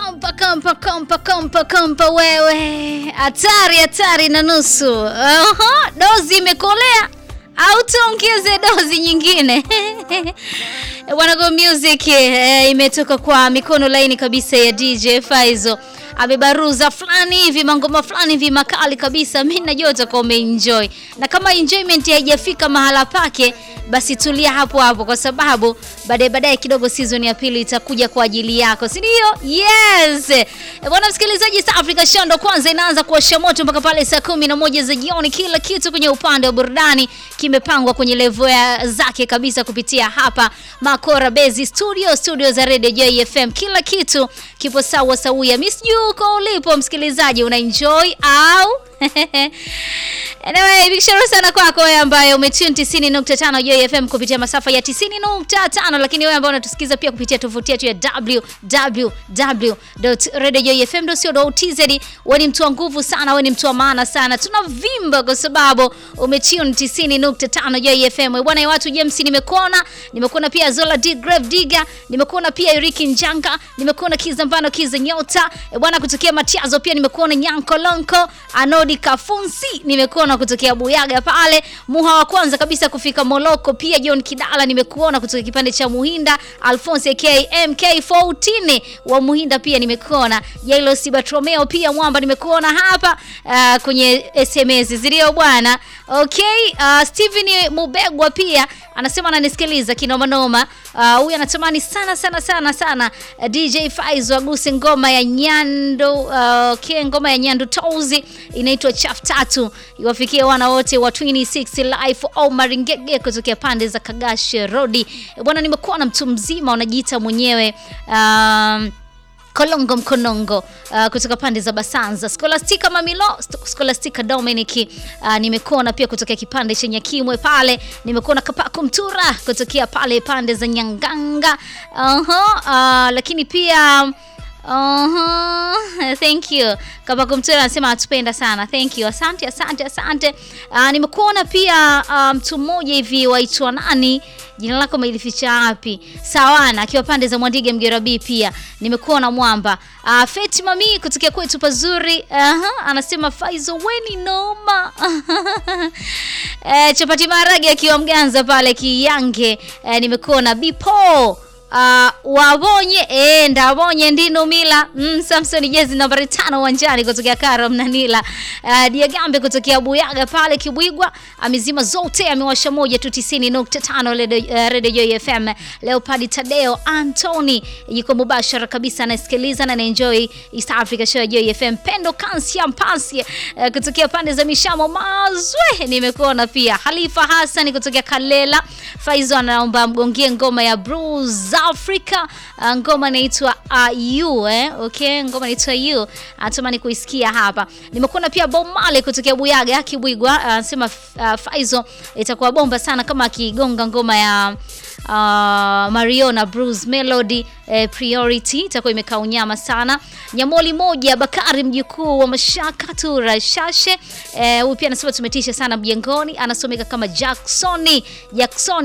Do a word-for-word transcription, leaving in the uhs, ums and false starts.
kompa kompa kompa kompa kompa wewe. Hatari hatari na nusu. Aha, dozi imekolea au tuongeze dozi nyingine. Bwana Go Music eh, imetoka kwa mikono laini kabisa ya D J Faizo. Amebaruza fulani hivi mangoma fulani hivi makali kabisa. Mimi najua utakuwa umeenjoy. Na kama enjoyment haijafika mahala pake, basi tulia hapo hapo kwa sababu baadaye baadaye kidogo season ya pili itakuja kwa ajili yako. Si ndio? Yes. E, bwana msikilizaji, East Africa Show ndo kwanza inaanza kuwasha moto mpaka pale saa kumi na moja za jioni. Kila kitu kwenye upande wa burudani kimepangwa kwenye level ya zake kabisa kupitia hapa Makora Bezi Studio, studio za Radio J F M. Kila kitu kipo sawa sawia. Miss Juko ulipo msikilizaji, una enjoy au anyway, big shout out sana kwako wewe ambaye umetune tisini nukta tano J F M kupitia masafa ya tisini nukta tano, lakini wewe ambaye unatusikiza pia kupitia tovuti yetu ya w w w dot radio j f m dot co dot t z. Wewe ni mtu wa nguvu sana, wewe ni mtu wa maana sana. Tunavimba kwa sababu umetune tisini nukta tano J F M. Bwana watu James nimekuona, nimekuona pia Zola D Grave Digger, nimekuona pia Eriki Njanga, nimekuona Kiza Mbano Kiza Nyota. Bwana kutokea Matiazo pia nimekuona Nyanko Lonko, Anodi Kafunsi, nimekuona kutokea Buyaga pale. Muha wa kwanza kabisa kufika Moloko pia John Kidala nimekuona kutoka kipande cha Muhinda. Alphonse K M K kumi na nne wa Muhinda pia nimekuona. Jailo Sibatromeo pia Mwamba nimekuona hapa uh, kwenye S M S zilio bwana. Okay, uh, Steven Mubegwa pia anasema ananisikiliza kinoma noma. Huyu uh, anatamani sana sana sana sana uh, D J Faizo aguse ngoma ya Nyando, uh, okay, ngoma ya Nyando Tozi inaitwa Chaf Tatu. Iwafikie wana wote wa twenty-six Life au Maringege kutokea pande za Kagashe Road. Bwana nimekuwa na mtu mzima unajiita mwenyewe um, Kolongo Mkonongo uh, kutoka pande za Basanza. Scholastica Mamilo, Scholastica Dominic uh, nimekuona pia kutoka kipande cha Nyakimwe pale. Nimekuona Kapako Mtura kutokea pale pande za Nyanganga. Uh-huh, uh, lakini pia Uh-huh. Thank you. Kapako Mtura anasema atupenda sana. Thank you. Asante, asante, asante. Uh, nimekuona pia mtu um, mmoja hivi waitwa nani? Jina lako umelificha wapi? Sawana akiwa pande za Mwandige Mgerabi pia. Nimekuona Mwamba. Uh, Fatima Mi kutokea kwetu pazuri. Uh-huh. Anasema Faizo weni noma. eh, Chapati Marage akiwa Mganza pale Kiyange. Eh, nimekuona Bipo. Uh, wabonye eh ndabonye ndino mila mm, Samson jezi nambari tano uwanjani kutokea Karo Mnanila. Uh, Diagambe kutokea Buyaga pale Kibwigwa amezima zote, amewasha moja tu tisini nukta tano Radio J F M. Leopard Tadeo Anthony yuko mubashara kabisa, anasikiliza na enjoy East Africa Show J F M. Pendo Kansia Mpasi uh, kutokea pande za Mishamo Mazwe nimekuona pia. Halifa Hassan kutokea Kalela. Faizo anaomba mgongie ngoma ya Bruce Africa, uh, ngoma inaitwa uh, You eh okay, ngoma inaitwa You, natamani kuisikia hapa. Nimekuona pia Bomale kutokea Buyaga Kibwigwa, anasema uh, uh, Faizo itakuwa bomba sana kama akigonga ngoma ya Uh, Mariona Bruce Melody eh, Priority itakuwa imekaa unyama sana. Nyamoli moja Bakari mjukuu wa Mashaka Tura Shashe, eh, huyu pia anasema tumetisha sana mjengoni, anasomeka kama Jacksoni Jackson